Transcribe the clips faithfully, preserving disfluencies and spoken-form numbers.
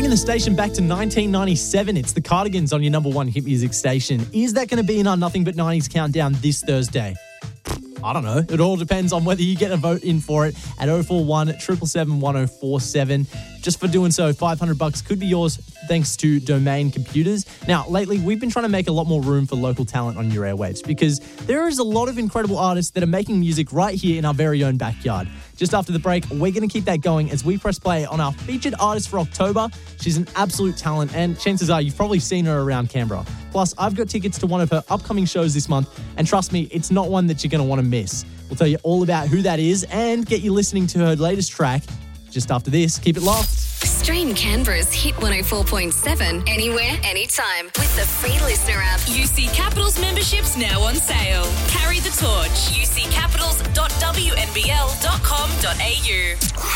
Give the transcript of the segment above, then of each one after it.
Taking the station back to nineteen ninety-seven, it's the Cardigans on your number one hit music station. Is that going to be in our Nothing But nineties countdown this Thursday? I don't know. It all depends on whether you get a vote in for it at oh four one, seven seven seven, one oh four seven. Just for doing so, five hundred bucks could be yours thanks to Domain Computers. Now, lately, we've been trying to make a lot more room for local talent on your airwaves because there is a lot of incredible artists that are making music right here in our very own backyard. Just after the break, we're going to keep that going as we press play on our featured artist for October. She's an absolute talent, and chances are you've probably seen her around Canberra. Plus, I've got tickets to one of her upcoming shows this month, and trust me, it's not one that you're going to want to miss. We'll tell you all about who that is and get you listening to her latest track just after this. Keep it locked. Stream Canberra's Hit one oh four point seven anywhere, anytime with the free listener app. U C Capitals memberships now on sale. Carry the torch. u c capitals dot w n b l dot com dot a u.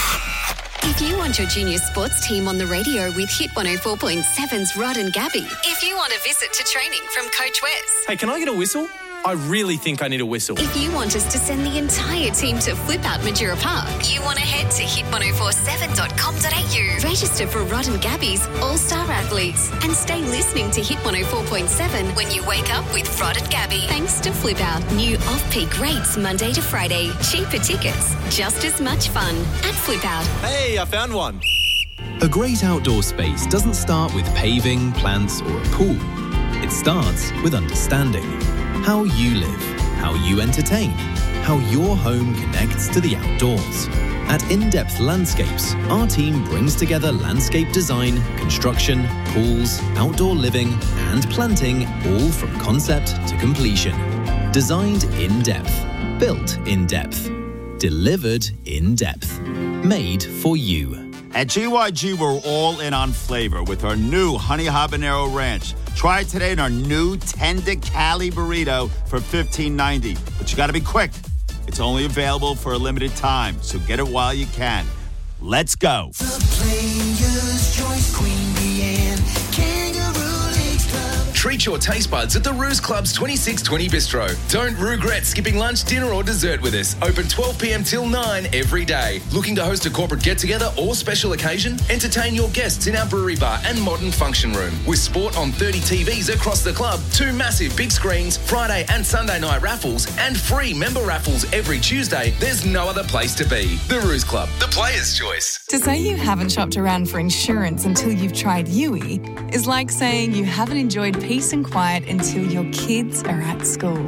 If you want your junior sports team on the radio with Hit one oh four point seven's Rod and Gabby. If you want a visit to training from Coach Wes. Hey, can I get a whistle? I really think I need a whistle. If you want us to send the entire team to Flip Out Majura Park, you want to head to hit ten forty-seven dot com dot a u. Register for Rod and Gabby's All-Star Athletes and stay listening to Hit one oh four point seven when you wake up with Rod and Gabby. Thanks to Flip Out. New off-peak rates Monday to Friday. Cheaper tickets. Just as much fun at Flip Out. Hey, I found one. A great outdoor space doesn't start with paving, plants or a pool. It starts with understanding. How you live, how you entertain, how your home connects to the outdoors. At In-Depth Landscapes, our team brings together landscape design, construction, pools, outdoor living and planting, all from concept to completion. Designed in-depth, built in-depth, delivered in-depth, made for you. At G Y G, we're all in on flavor with our new Honey Habanero Ranch. Try it today in our new Tender Cali Burrito for fifteen ninety. But you got to be quick. It's only available for a limited time, so get it while you can. Let's go. The Players' Choice Queen Bee Kangaroo Leagues Club. Treat your taste buds at the Ruse Club's twenty-six twenty Bistro. Don't regret skipping lunch, dinner or dessert with us. Open twelve p.m. till nine every day. Looking to host a corporate get-together or special occasion? Entertain your guests in our brewery bar and modern function room. With sport on thirty T Vs across the club, two massive big screens, Friday and Sunday night raffles, and free member raffles every Tuesday, there's no other place to be. The Ruse Club, the Players' Choice. To say you haven't shopped around for insurance until you've tried U I is like saying you haven't enjoyed peace and quiet until your kids are at school.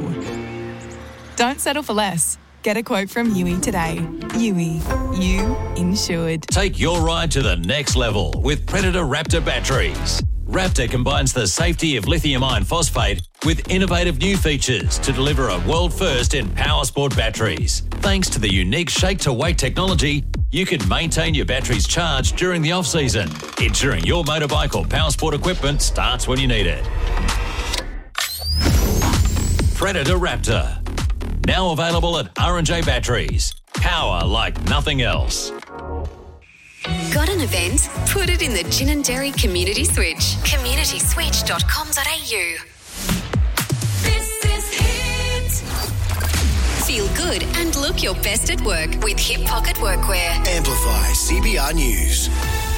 Don't settle for less. Get a quote from U I today. U I. You insured. Take your ride to the next level with Predator Raptor batteries. Raptor combines the safety of lithium iron phosphate with innovative new features to deliver a world first in power sport batteries. Thanks to the unique shake-to-weight technology, you can maintain your batteries charged during the off-season, ensuring your motorbike or power sport equipment starts when you need it. Predator Raptor. Now available at R and J Batteries. Power like nothing else. Got an event? Put it in the Gin and Dairy Community Switch. community switch dot com dot a u. This is Hit. Feel good and look your best at work with Hip Pocket Workwear. Amplify C B R News.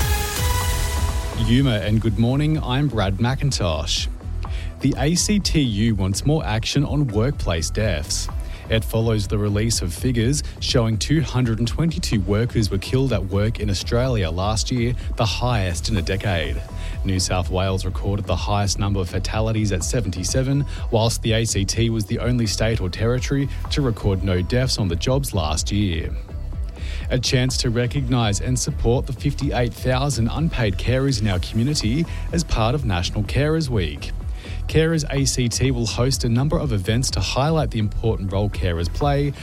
Yuma and good morning, I'm Brad McIntosh. The A C T U wants more action on workplace deaths. It follows the release of figures showing two hundred twenty-two workers were killed at work in Australia last year, the highest in a decade. New South Wales recorded the highest number of fatalities at seventy-seven, whilst the A C T was the only state or territory to record no deaths on the jobs last year. A chance to recognise and support the fifty-eight thousand unpaid carers in our community as part of National Carers Week. Carers A C T will host a number of events to highlight the important role carers play,